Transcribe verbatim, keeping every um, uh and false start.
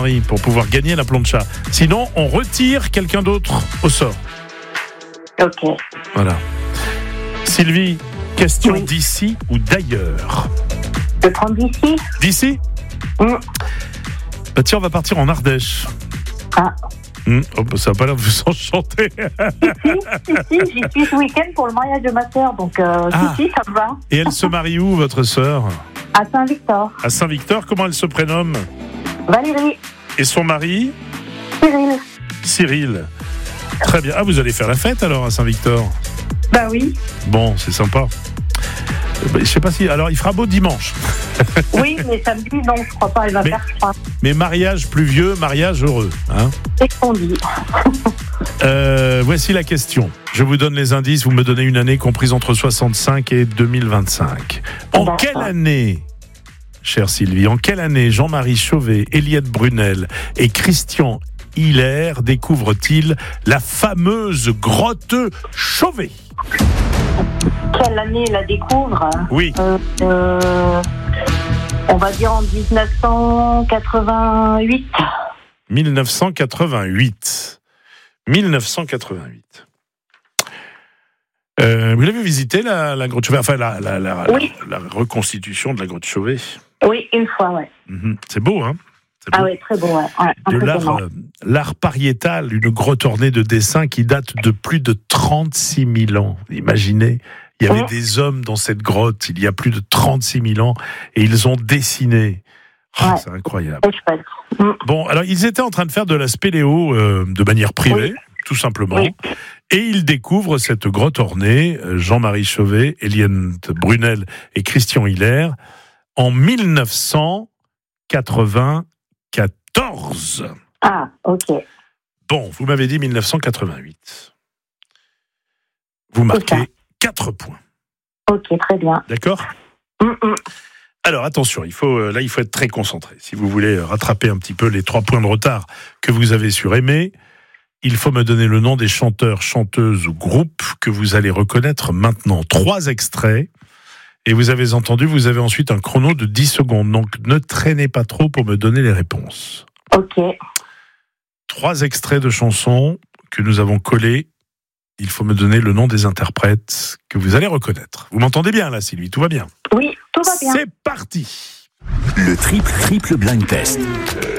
conneries pour pouvoir gagner la plancha. Sinon, on retire quelqu'un d'autre au sort. Ok. Voilà. Sylvie, question Oui. d'ici ou d'ailleurs? Je prends d'ici. D'ici? Mm. Bah tiens, on va partir en Ardèche. Ah. Mmh. Oh, bah, ça n'a pas l'air de vous enchanter. Si, si, si, j'y suis ce week-end pour le mariage de ma sœur, donc euh, Ah. si, si, ça me va. Et elle se marie où, votre sœur? À Saint-Victor. À Saint-Victor. Comment elle se prénomme? Valérie. Et son mari? Cyril. Cyril. Très bien. Ah, vous allez faire la fête alors à Saint-Victor? Bah oui. Bon, c'est sympa. Je ne sais pas si... Alors, il fera beau dimanche. Oui, mais samedi, non, je crois pas, elle va Mais- faire froid. Mais mariage pluvieux, mariage heureux. Hein. C'est ce qu'on dit. Euh, voici la question. Je vous donne les indices. Vous me donnez une année comprise entre soixante-cinq et deux mille vingt-cinq. En D'accord. quelle année, chère Sylvie, en quelle année Jean-Marie Chauvet, Eliette Brunel et Christian Hilaire découvrent-ils la fameuse grotte Chauvet? Quelle année la découvre? Oui. euh, euh, On va dire en dix-neuf cent quatre-vingt-huit. mille neuf cent quatre-vingt-huit. mille neuf cent quatre-vingt-huit. Euh, vous l'avez visité, la, la grotte Chauvet? Enfin, la, la, la, Oui. la, la reconstitution de la grotte Chauvet. Oui, une fois, ouais. Mhm. C'est beau, hein? C'est Ah beau. ouais, très beau, ouais. ouais De l'art, impressionnant. euh, l'art pariétal, une grotte ornée de dessins qui date de plus de trente-six mille ans. Imaginez, il y avait Ouais. des hommes dans cette grotte il y a plus de trente-six mille ans et ils ont dessiné. Ah, Ouais. c'est incroyable. C'est chouette. Mm. Bon, alors ils étaient en train de faire de la spéléo euh, de manière privée, tout simplement. Oui. Et ils découvrent cette grotte ornée, euh, Jean-Marie Chauvet, Eliette Brunel et Christian Hilaire, en mille neuf cent quatre-vingt-quatorze. Ah, ok. Bon, vous m'avez dit mille neuf cent quatre-vingt-huit. Vous ça. marquez quatre points. Ok, très bien. D'accord? Mm, mm. Alors attention, il faut, euh, là il faut être très concentré. Si vous voulez euh, rattraper un petit peu les trois points de retard que vous avez sur Aimé, il faut me donner le nom des chanteurs, chanteuses ou groupes que vous allez reconnaître maintenant. Trois extraits. Et vous avez entendu, vous avez ensuite un chrono de dix secondes. Donc ne traînez pas trop pour me donner les réponses. Ok. Trois extraits de chansons que nous avons collés. Il faut me donner le nom des interprètes que vous allez reconnaître. Vous m'entendez bien là, Sylvie? Tout va bien? Oui, tout va bien. C'est parti! Le triple triple blind test.